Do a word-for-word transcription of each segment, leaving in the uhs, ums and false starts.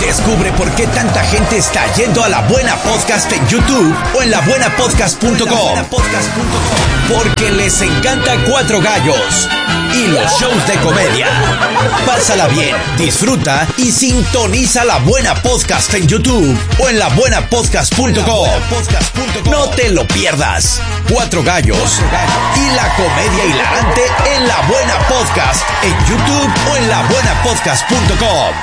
Descubre por qué tanta gente está yendo a La Buena Podcast en YouTube o en la buena podcast punto com. Porque les encanta Cuatro Gallos y los shows de comedia. Pásala bien, disfruta y sintoniza La Buena Podcast en YouTube o en la buena podcast punto com. No te lo pierdas. Cuatro Gallos y la comedia hilarante en La Buena Podcast en YouTube o en la buena podcast punto com.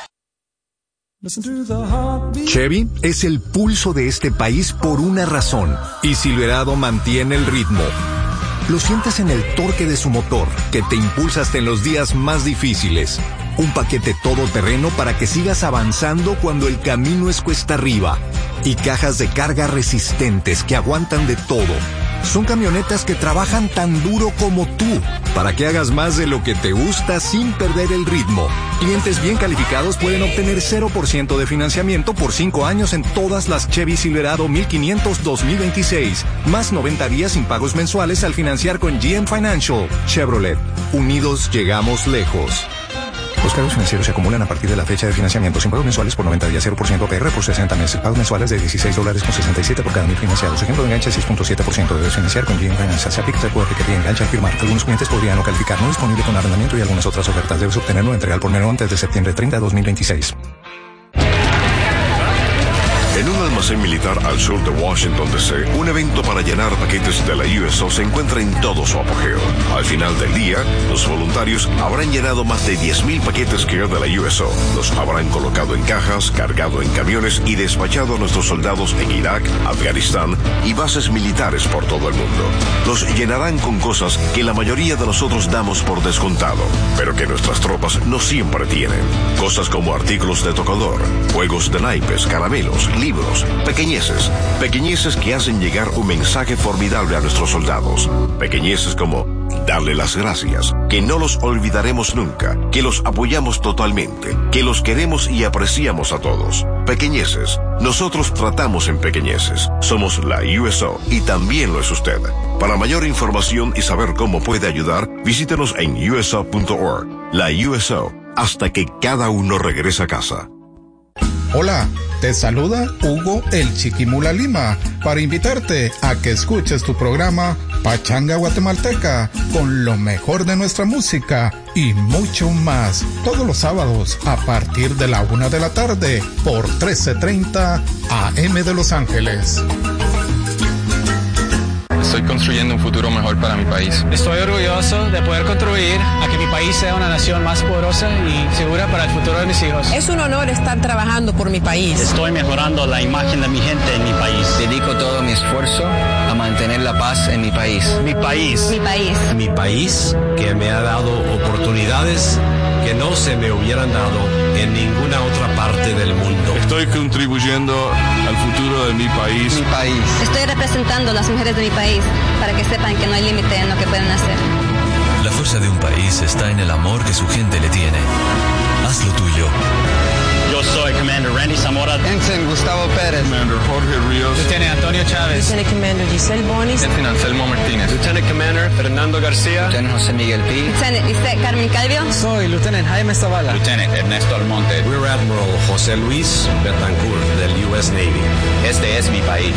Chevy es el pulso de este país por una razón, y Silverado mantiene el ritmo. Lo sientes en el torque de su motor, que te impulsa hasta en los días más difíciles. Un paquete todoterreno para que sigas avanzando cuando el camino es cuesta arriba. Y cajas de carga resistentes que aguantan de todo. Son camionetas que trabajan tan duro como tú, para que hagas más de lo que te gusta sin perder el ritmo. Clientes bien calificados pueden obtener cero por ciento de financiamiento por cinco años en todas las Chevy Silverado mil quinientos dos mil veintiséis, más noventa días sin pagos mensuales al financiar con G M Financial. Chevrolet, unidos llegamos lejos. Los cargos financieros se acumulan a partir de la fecha de financiamiento sin pagos mensuales por noventa días, cero por ciento A P R por sesenta meses. Pagos mensuales de dieciséis dólares con sesenta y siete por cada mil financiados. Ejemplo de enganche seis punto siete por ciento. Debes financiar con G M Financial. Se aplica el cuota que te engancha al firmar. Algunos clientes podrían no calificar. No disponible con arrendamiento y algunas otras ofertas. Debes obtenerlo entrega al por menor antes de septiembre treinta de dos mil veintiséis. En un almacén militar al sur de Washington, D C, un evento para llenar paquetes de la U S O se encuentra en todo su apogeo. Al final del día, los voluntarios habrán llenado más de diez mil paquetes Care de la U S O. Los habrán colocado en cajas, cargado en camiones y despachado a nuestros soldados en Irak, Afganistán y bases militares por todo el mundo. Los llenarán con cosas que la mayoría de nosotros damos por descontado, pero que nuestras tropas no siempre tienen. Cosas como artículos de tocador, juegos de naipes, caramelos, libros, pequeñeces, pequeñeces que hacen llegar un mensaje formidable a nuestros soldados, pequeñeces como darle las gracias, que no los olvidaremos nunca, que los apoyamos totalmente, que los queremos y apreciamos a todos. Pequeñeces, nosotros tratamos en pequeñeces, somos la U S O y también lo es usted. Para mayor información y saber cómo puede ayudar, visítenos en U S O punto org. La U S O, hasta que cada uno regrese a casa. Hola, te saluda Hugo el Chiquimula Lima para invitarte a que escuches tu programa Pachanga Guatemalteca con lo mejor de nuestra música y mucho más todos los sábados a partir de la una de la tarde por trece treinta A M de Los Ángeles. Estoy construyendo un futuro mejor para mi país. Estoy orgulloso de poder contribuir a que mi país sea una nación más poderosa y segura para el futuro de mis hijos. Es un honor estar trabajando por mi país. Estoy mejorando la imagen de mi gente en mi país. Dedico todo mi esfuerzo a mantener la paz en mi país. Mi país. Mi país. Mi país, que me ha dado oportunidades que no se me hubieran dado en ninguna otra parte del mundo. Estoy contribuyendo al futuro de mi país. Mi país. Estoy representando a las mujeres de mi país para que sepan que no hay límite en lo que pueden hacer. La fuerza de un país está en el amor que su gente le tiene. Haz lo tuyo. Yo soy Commander Randy Zamora. Ensign Gustavo Pérez. Commander Jorge Ríos. Lieutenant Antonio Chávez. Lieutenant Commander Giselle Bonis. Lieutenant Anselmo Martínez. Lieutenant Commander Fernando García. Lieutenant José Miguel Pi. Lieutenant Lisette Carmen Calvio. Soy Lieutenant Jaime Zavala. Lieutenant Ernesto Almonte. Rear Admiral José Luis Betancourt del U S Navy. Este es mi país.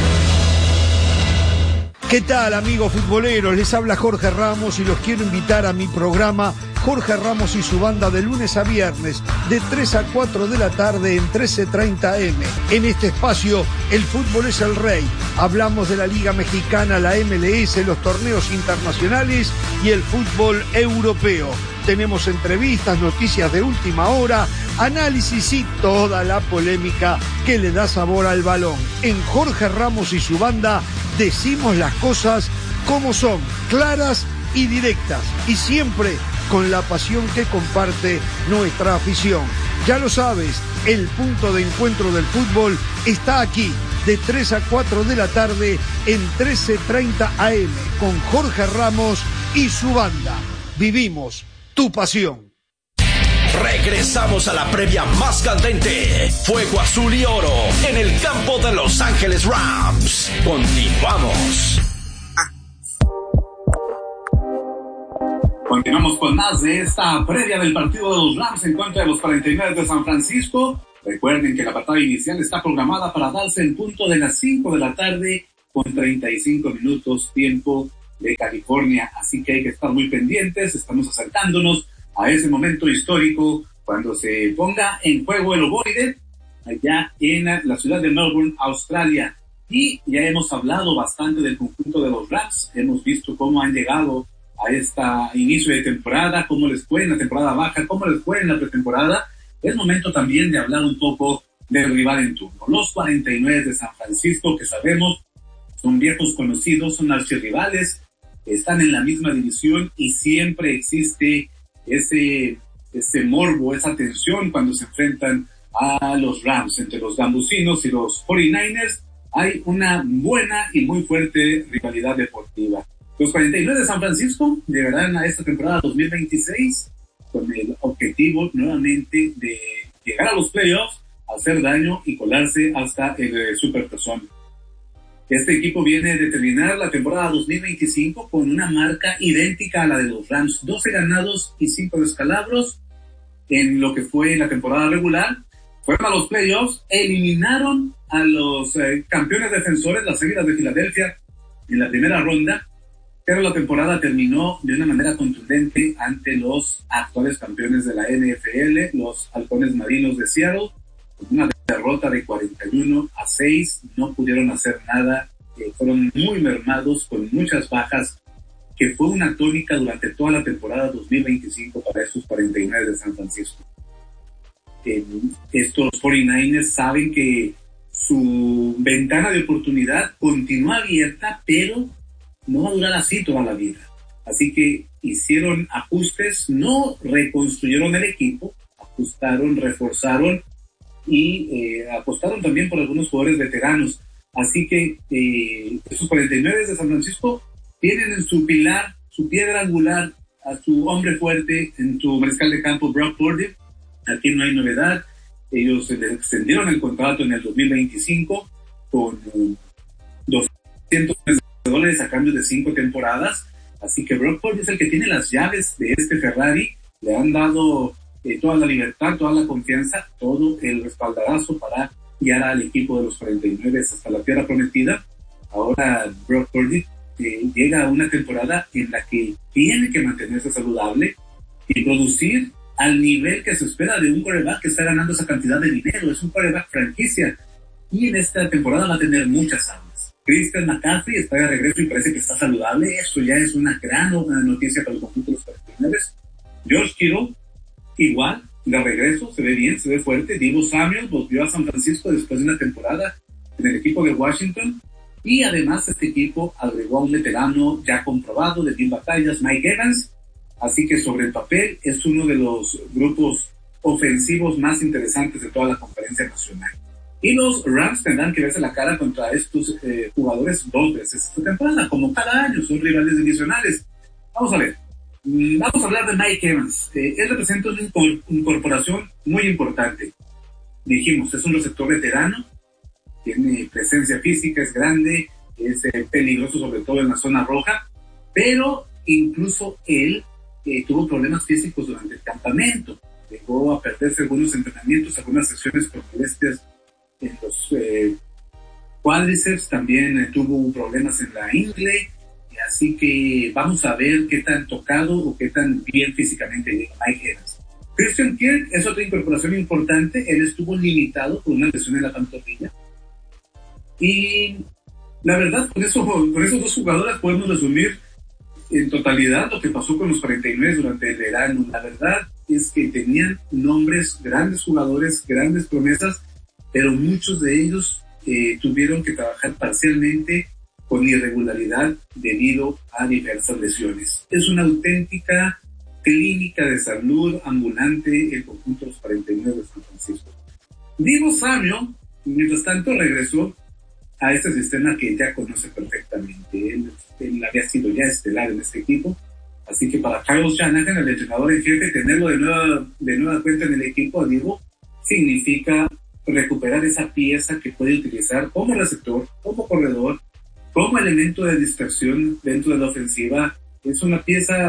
¿Qué tal, amigos futboleros? Les habla Jorge Ramos y los quiero invitar a mi programa Jorge Ramos y su banda de lunes a viernes de tres a cuatro de la tarde en trece treinta A M. En este espacio, el fútbol es el rey. Hablamos de la Liga Mexicana, la M L S, los torneos internacionales y el fútbol europeo. Tenemos entrevistas, noticias de última hora, análisis y toda la polémica que le da sabor al balón. En Jorge Ramos y su banda decimos las cosas como son, claras y directas, y siempre con la pasión que comparte nuestra afición. Ya lo sabes, el punto de encuentro del fútbol está aquí, de tres a cuatro de la tarde en trece treinta A M, con Jorge Ramos y su banda. Vivimos tu pasión. Regresamos a la previa más candente. Fuego azul y oro en el campo de Los Ángeles Rams. Continuamos. Continuamos con más de esta previa del partido de los Rams en contra de los cuarenta y nueve de San Francisco. Recuerden que la batalla inicial está programada para darse en punto de las cinco de la tarde con treinta y cinco minutos tiempo de California. Así que hay que estar muy pendientes. Estamos acercándonos a ese momento histórico cuando se ponga en juego el ovoide allá en la ciudad de Melbourne, Australia. Y ya hemos hablado bastante del conjunto de los Rams. Hemos visto cómo han llegado a este inicio de temporada, cómo les fue en la temporada baja, cómo les fue en la pretemporada. Es momento también de hablar un poco del rival en turno. Los cuarenta y nueve de San Francisco, que sabemos son viejos conocidos, son archirrivales, están en la misma división y siempre existe ese, ese morbo, esa tensión cuando se enfrentan a los Rams. Entre los gambusinos y los cuarenta y nueve ers hay una buena y muy fuerte rivalidad deportiva. Los cuarenta y nueve de San Francisco llegarán a esta temporada dos mil veintiséis con el objetivo nuevamente de llegar a los playoffs, hacer daño y colarse hasta el eh, Supertazón. Este equipo viene de terminar la temporada dos mil veinticinco con una marca idéntica a la de los Rams, doce ganados y cinco descalabros en lo que fue la temporada regular. Fueron a los playoffs, eliminaron a los eh, campeones defensores, las Águilas de Filadelfia, en la primera ronda, pero la temporada terminó de una manera contundente ante los actuales campeones de la N F L, los Halcones Marinos de Seattle, con una derrota de cuarenta y uno a seis, no pudieron hacer nada, eh, fueron muy mermados, con muchas bajas, que fue una tónica durante toda la temporada dos mil veinticinco para estos cuarenta y nueve de San Francisco. Eh, estos cuarenta y nueve ers saben que su ventana de oportunidad continúa abierta, pero no va a durar así toda la vida. Así que hicieron ajustes, no reconstruyeron el equipo, ajustaron, reforzaron y eh, apostaron también por algunos jugadores veteranos. Así que eh, esos cuarenta y nueve de San Francisco tienen en su pilar, su piedra angular, a su hombre fuerte, en su mariscal de campo, Brock Purdy. Aquí no hay novedad. Ellos le extendieron el contrato en el dos mil veinticinco con eh, doscientos dólares a cambio de cinco temporadas. Así que Brock Purdy es el que tiene las llaves de este Ferrari. Le han dado eh, toda la libertad, toda la confianza, todo el respaldarazo para guiar al equipo de los cuarenta y nueve hasta la tierra prometida. Ahora Brock Purdy eh, llega a una temporada en la que tiene que mantenerse saludable y producir al nivel que se espera de un quarterback que está ganando esa cantidad de dinero. Es un quarterback franquicia y en esta temporada va a tener muchas armas. Christian McCaffrey está de regreso y parece que está saludable. Eso ya es una gran noticia para el conjunto de los cuarenta y nueve. George Kittle, igual, de regreso, se ve bien, se ve fuerte. Deebo Samuel volvió a San Francisco después de una temporada en el equipo de Washington. Y además este equipo agregó a un veterano ya comprobado de mil batallas, Mike Evans. Así que sobre el papel es uno de los grupos ofensivos más interesantes de toda la conferencia nacional. Y los Rams tendrán que verse la cara contra estos eh, jugadores dos veces esta temporada, como cada año, son rivales divisionales. Vamos a ver, mm, vamos a hablar de Mike Evans. Eh, él representa una incorporación muy importante. Dijimos, es un receptor veterano, tiene presencia física, es grande, es eh, peligroso sobre todo en la zona roja, pero incluso él eh, tuvo problemas físicos durante el campamento. Llegó a perderse algunos entrenamientos, algunas sesiones por molestias en los eh, cuádriceps, también eh, tuvo problemas en la ingle, así que vamos a ver qué tan tocado o qué tan bien físicamente llega Mike Evans. Christian Kirk es otra incorporación importante. Él estuvo limitado por una lesión en la pantorrilla y la verdad con, eso, con esos dos jugadores podemos resumir en totalidad lo que pasó con los cuarenta y nueve durante el verano. La verdad es que tenían nombres, grandes jugadores, grandes promesas, pero muchos de ellos eh, tuvieron que trabajar parcialmente con irregularidad debido a diversas lesiones. Es una auténtica clínica de salud ambulante el conjunto de los cuarenta y nueve de San Francisco. Deebo Samuel, mientras tanto, regresó a este sistema que ya conoce perfectamente. Él, él había sido ya estelar en este equipo, así que para Kyle Shanahan, el entrenador en jefe, tenerlo de nueva, de nueva cuenta en el equipo, Deebo, significa recuperar esa pieza que puede utilizar como receptor, como corredor, como elemento de distracción dentro de la ofensiva. Es una pieza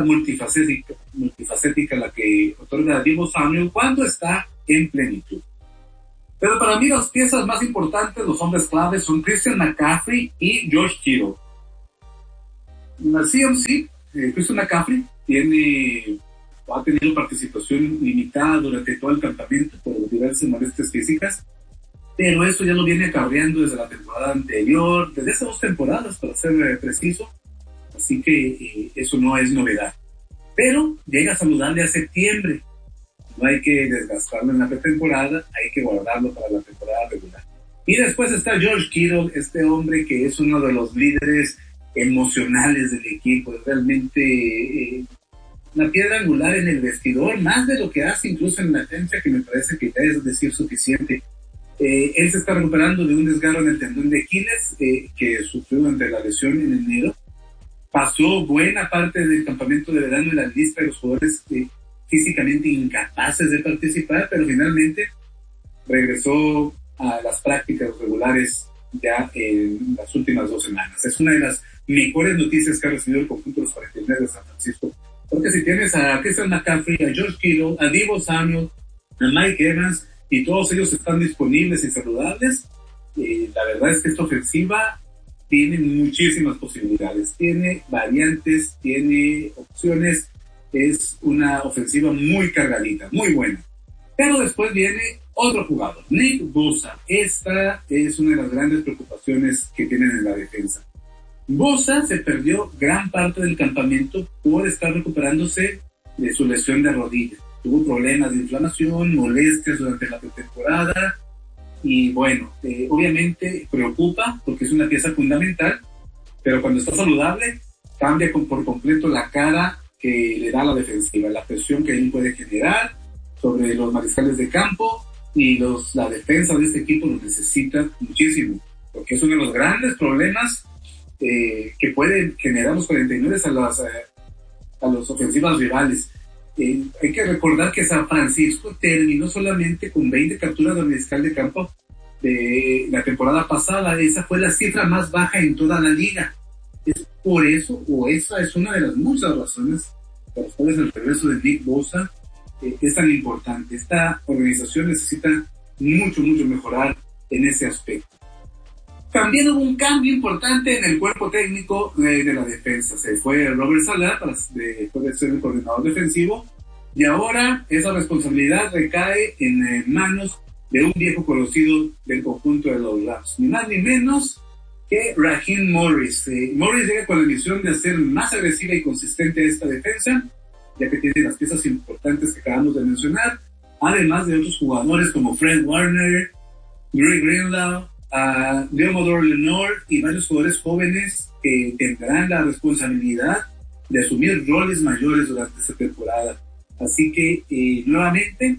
multifacética, multifacética la que otorga Deebo Samuel cuando está en plenitud. Pero para mí las piezas más importantes, los hombres claves, son Christian McCaffrey y George Kittle. Así sí, eh, Christian McCaffrey tiene, ha tenido participación limitada durante todo el campamento por diversas molestias físicas, pero eso ya lo viene acarreando desde la temporada anterior, desde esas dos temporadas, para ser eh, preciso, así que eh, eso no es novedad. Pero llega saludable a septiembre, no hay que desgastarlo en la pretemporada, hay que guardarlo para la temporada regular. Y después está George Kittle, este hombre que es uno de los líderes emocionales del equipo, es realmente eh, una piedra angular en el vestidor, más de lo que hace incluso en la cancha, que me parece que ya es decir suficiente. Eh, él se está recuperando de un desgarro en el tendón de Aquiles eh, que sufrió durante la lesión en enero. Pasó buena parte del campamento de verano en la lista de los jugadores eh, físicamente incapaces de participar, pero finalmente regresó a las prácticas regulares ya en las últimas dos semanas. Es una de las mejores noticias que ha recibido el conjunto de los cuarenta y nueve de San Francisco, porque si tienes a Christian McCaffrey, a George Kittle, a Deebo Samuel, a Mike Evans, y todos ellos están disponibles y saludables, eh, la verdad es que esta ofensiva tiene muchísimas posibilidades, tiene variantes, tiene opciones, es una ofensiva muy cargadita, muy buena. Pero después viene otro jugador, Nick Bosa. Esta es una de las grandes preocupaciones que tienen en la defensa. Bosa se perdió gran parte del campamento por estar recuperándose de su lesión de rodilla. Tuvo problemas de inflamación, molestias durante la pretemporada, y bueno, eh, obviamente preocupa porque es una pieza fundamental, pero cuando está saludable cambia con, por completo la cara que le da a la defensiva, la presión que él puede generar sobre los mariscales de campo, y los, la defensa de este equipo lo necesita muchísimo, porque es uno de los grandes problemas eh, que pueden generar los cuarenta y nueve a las, eh, a los ofensivas rivales. Eh, hay que recordar que San Francisco terminó solamente con veinte capturas de mariscal de campo de la temporada pasada. Esa fue la cifra más baja en toda la liga. Es por eso, o esa es una de las muchas razones por las cuales el regreso de Nick Bosa eh, es tan importante. Esta organización necesita mucho, mucho mejorar en ese aspecto. También hubo un cambio importante en el cuerpo técnico de, de la defensa. Se fue Robert Saleh para de, puede ser el coordinador defensivo, y ahora esa responsabilidad recae en, en manos de un viejo conocido del conjunto de los Rams, ni más ni menos que Raheem Morris. Eh, Morris llega con la misión de hacer más agresiva y consistente esta defensa, ya que tiene las piezas importantes que acabamos de mencionar, además de otros jugadores como Fred Warner, Greg Greenlaw, a Deommodore Lenoir y varios jugadores jóvenes que tendrán la responsabilidad de asumir roles mayores durante esta temporada. Así que, eh, nuevamente,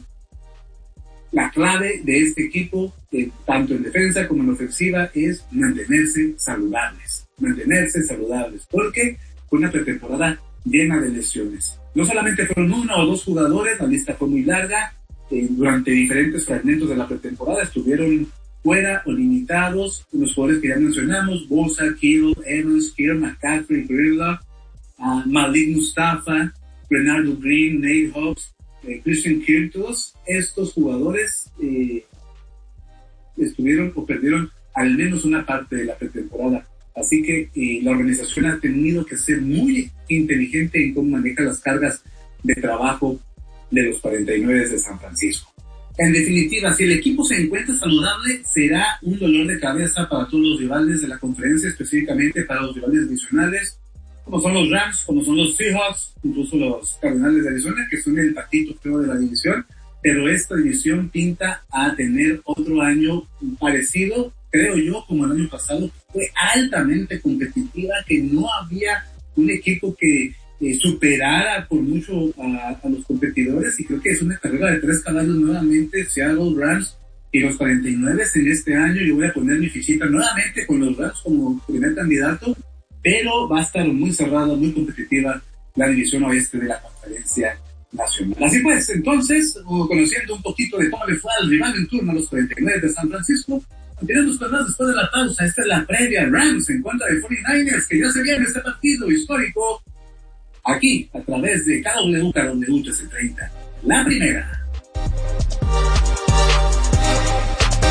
la clave de este equipo, eh, tanto en defensa como en ofensiva, es mantenerse saludables. Mantenerse saludables, porque fue una pretemporada llena de lesiones. No solamente fueron uno o dos jugadores, la lista fue muy larga. Eh, durante diferentes fragmentos de la pretemporada estuvieron fuera o limitados los jugadores que ya mencionamos: Bosa, Kittle, Evans, Kittle, McCaffrey, Greenlaw, uh, Malik Mustafa, Renardo Green, Nate Hobbs, eh, Christian Kirk. Todos estos jugadores eh, estuvieron o perdieron al menos una parte de la pretemporada. Así que eh, la organización ha tenido que ser muy inteligente en cómo maneja las cargas de trabajo de los cuarenta y nueve de San Francisco. En definitiva, si el equipo se encuentra saludable, será un dolor de cabeza para todos los rivales de la conferencia, específicamente para los rivales divisionales, como son los Rams, como son los Seahawks, incluso los Cardenales de Arizona, que son el patito feo de la división. Pero esta división pinta a tener otro año parecido, creo yo, como el año pasado. Fue altamente competitiva, que no había un equipo que Eh, superara por mucho a, a los competidores, y creo que es una carrera de tres caballos nuevamente. Seattle, Rams y los cuarenta y nueve en este año. Yo voy a poner mi fichita nuevamente con los Rams como primer candidato, pero va a estar muy cerrada, muy competitiva la división oeste de la conferencia nacional. Así pues, entonces, conociendo un poquito de cómo le fue al rival en turno a los cuarenta y nueve de San Francisco, continuamos con más después de la pausa. Esta es la previa. Rams en contra de cuarenta y nueve ers, que ya se viene este partido histórico aquí, a través de K W K W mil trescientos treinta, la primera.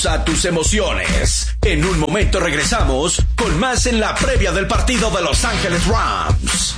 pausa a tus emociones. En un momento regresamos con más en la previa del partido de Los Ángeles Rams.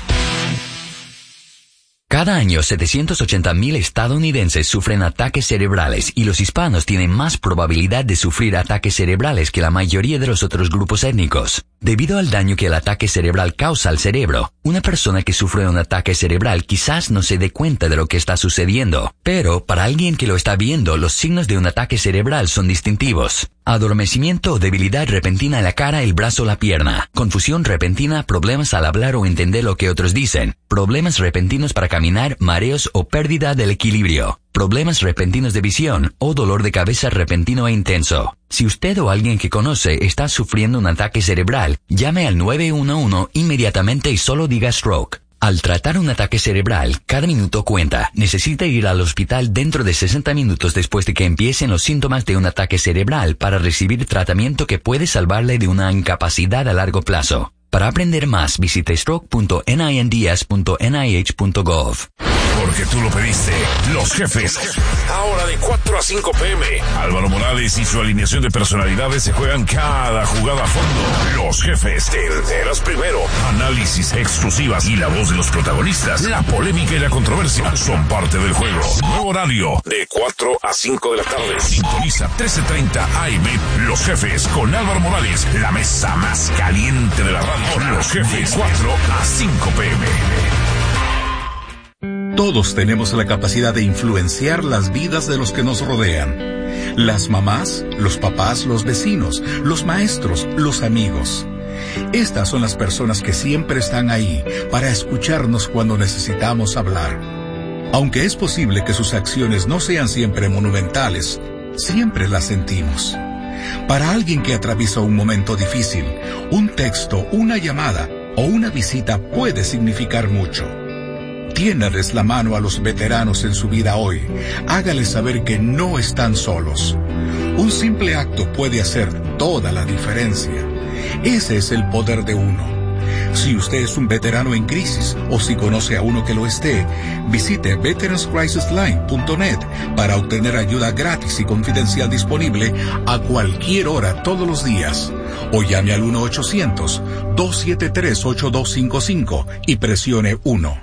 Cada año, setecientos ochenta mil estadounidenses sufren ataques cerebrales y los hispanos tienen más probabilidad de sufrir ataques cerebrales que la mayoría de los otros grupos étnicos. Debido al daño que el ataque cerebral causa al cerebro, una persona que sufre un ataque cerebral quizás no se dé cuenta de lo que está sucediendo, pero para alguien que lo está viendo, los signos de un ataque cerebral son distintivos. Adormecimiento o debilidad repentina en la cara, el brazo o la pierna. Confusión repentina, problemas al hablar o entender lo que otros dicen. Problemas repentinos para caminar, mareos o pérdida del equilibrio. Problemas repentinos de visión o dolor de cabeza repentino e intenso. Si usted o alguien que conoce está sufriendo un ataque cerebral, llame al nueve uno uno inmediatamente y solo diga stroke. Al tratar un ataque cerebral, cada minuto cuenta. Necesita ir al hospital dentro de sesenta minutos después de que empiecen los síntomas de un ataque cerebral para recibir tratamiento que puede salvarle de una incapacidad a largo plazo. Para aprender más, visite stroke punto ninds punto n i h punto gov. Porque tú lo pediste. Los Jefes. Ahora de cuatro a cinco p m Álvaro Morales y su alineación de personalidades se juegan cada jugada a fondo. Los Jefes. Te enteras primero. Análisis, exclusivas y la voz de los protagonistas. La polémica y la controversia son parte del juego. Nuevo horario de cuatro a cinco de la tarde. Sintoniza trece treinta A M. Los Jefes con Álvaro Morales. La mesa más caliente de la radio. Los Jefes. cuatro a cinco p m Todos tenemos la capacidad de influenciar las vidas de los que nos rodean. Las mamás, los papás, los vecinos, los maestros, los amigos. Estas son las personas que siempre están ahí para escucharnos cuando necesitamos hablar. Aunque es posible que sus acciones no sean siempre monumentales, siempre las sentimos. Para alguien que atraviesa un momento difícil, un texto, una llamada o una visita puede significar mucho. Tiéndales la mano a los veteranos en su vida hoy. Hágales saber que no están solos. Un simple acto puede hacer toda la diferencia. Ese es el poder de uno. Si usted es un veterano en crisis o si conoce a uno que lo esté, visite veterans crisis line punto net para obtener ayuda gratis y confidencial disponible a cualquier hora todos los días. O llame al uno ochocientos, dos siete tres, ocho dos cinco cinco y presione uno.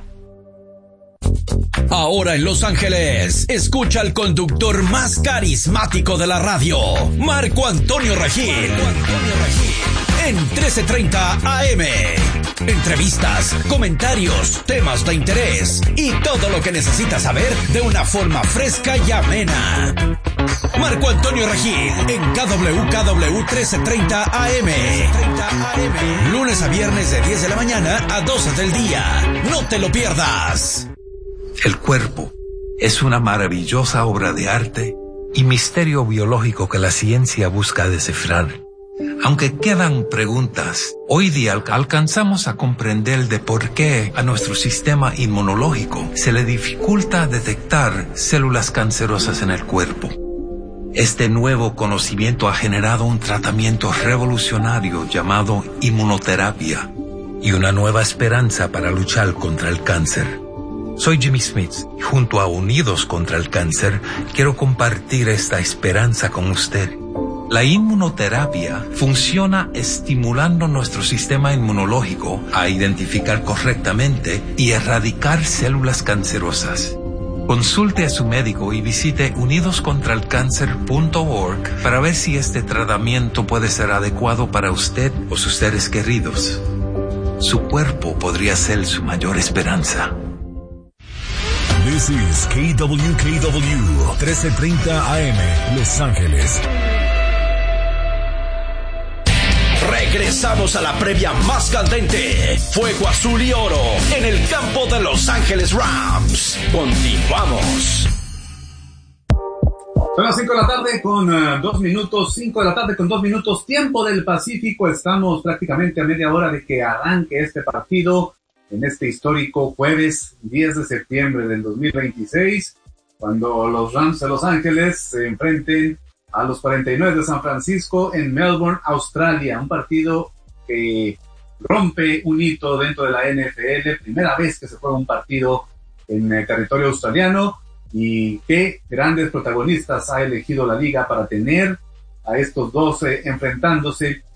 Ahora en Los Ángeles, escucha al conductor más carismático de la radio, Marco Antonio Regil. Marco Antonio Regil. En trece treinta A M. Entrevistas, comentarios, temas de interés y todo lo que necesitas saber de una forma fresca y amena. Marco Antonio Regil en K W K W trece treinta A M. Lunes a viernes de diez de la mañana a doce del día. No te lo pierdas. El cuerpo es una maravillosa obra de arte y misterio biológico que la ciencia busca descifrar. Aunque quedan preguntas, hoy día alcanzamos a comprender de por qué a nuestro sistema inmunológico se le dificulta detectar células cancerosas en el cuerpo. Este nuevo conocimiento ha generado un tratamiento revolucionario llamado inmunoterapia y una nueva esperanza para luchar contra el cáncer. Soy Jimmy Smith y junto a Unidos contra el Cáncer quiero compartir esta esperanza con usted. La inmunoterapia funciona estimulando nuestro sistema inmunológico a identificar correctamente y erradicar células cancerosas. Consulte a su médico y visite unidos contra el cáncer punto org para ver si este tratamiento puede ser adecuado para usted o sus seres queridos. Su cuerpo podría ser su mayor esperanza. This is K W K W trece treinta A M, Los Ángeles. Regresamos a la previa más candente. Fuego azul y oro en el campo de Los Ángeles Rams. Continuamos. Son las cinco de la tarde con uh, dos minutos, cinco de la tarde con dos minutos, tiempo del Pacífico. Estamos prácticamente a media hora de que arranque este partido en este histórico jueves diez de septiembre del dos mil veintiséis, cuando los Rams de Los Ángeles se enfrenten a los cuarenta y nueve de San Francisco en Melbourne, Australia. Un partido que rompe un hito dentro de la N F L, primera vez que se juega un partido en el territorio australiano, y qué grandes protagonistas ha elegido la liga para tener a estos dos eh, enfrentándose